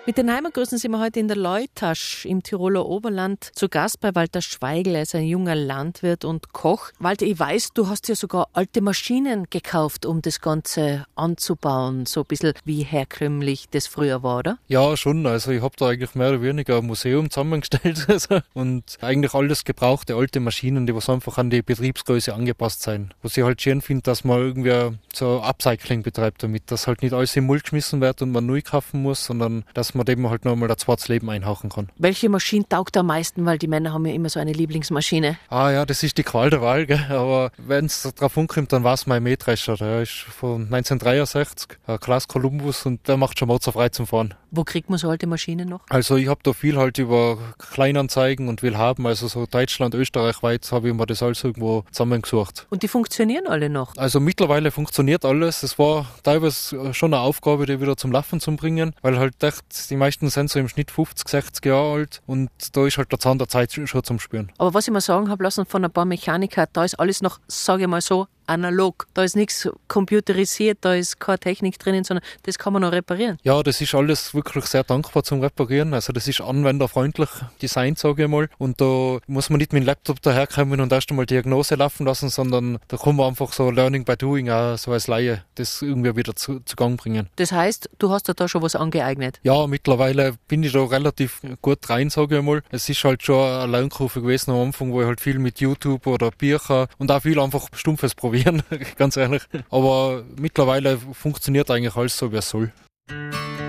Mit den Heimatgrüßen sind wir heute in der Leutasch im Tiroler Oberland zu Gast bei Walter Schweigl. Er ist ein junger Landwirt und Koch. Walter, ich weiß, du hast ja sogar alte Maschinen gekauft, um das Ganze anzubauen. So ein bisschen wie herkömmlich das früher war, oder? Ja, schon. Also ich habe da eigentlich mehr oder weniger ein Museum zusammengestellt und eigentlich alles gebrauchte alte Maschinen, die was einfach an die Betriebsgröße angepasst sind. Was ich halt schön finde, dass man irgendwie so Upcycling betreibt damit, dass halt nicht alles im Müll geschmissen wird und man neu kaufen muss, sondern dass man dem halt nochmal ein zweites Leben einhauchen kann. Welche Maschine taugt am meisten? Weil die Männer haben ja immer so eine Lieblingsmaschine. Ah ja, das ist die Qual der Wahl, gell? Aber wenn es drauf ankommt, dann war es mein Mähdrescher. Der ist von 1963, ein Claas Columbus, und der macht schon motzerfrei zum Fahren. Wo kriegt man so alte Maschinen noch? Also ich habe da viel halt über Kleinanzeigen und will haben, also so Deutschland, Österreich weit habe ich mir das alles irgendwo zusammengesucht. Und die funktionieren alle noch? Also mittlerweile funktioniert alles. Es war teilweise schon eine Aufgabe, die wieder zum Laufen zu bringen, weil halt echt, die meisten sind so im Schnitt 50, 60 Jahre alt und da ist halt der Zahn der Zeit schon zum Spüren. Aber was ich mir sagen habe lassen von ein paar Mechanikern, da ist alles noch, sage ich mal so, analog. Da ist nichts computerisiert, da ist keine Technik drinnen, sondern das kann man noch reparieren. Ja, das ist alles wirklich sehr dankbar zum Reparieren. Also das ist anwenderfreundlich designt, sage ich mal. Und da muss man nicht mit dem Laptop daherkommen und erst einmal Diagnose laufen lassen, sondern da kann man einfach so Learning by Doing, auch so als Laie, das irgendwie wieder zu Gang bringen. Das heißt, du hast dir da schon was angeeignet? Ja, mittlerweile bin ich da relativ gut rein, sage ich mal. Es ist halt schon eine Lernkurve gewesen am Anfang, wo ich halt viel mit YouTube oder Bücher und auch viel einfach Stumpfes probieren, ganz ehrlich. Aber mittlerweile funktioniert eigentlich alles so, wie es soll.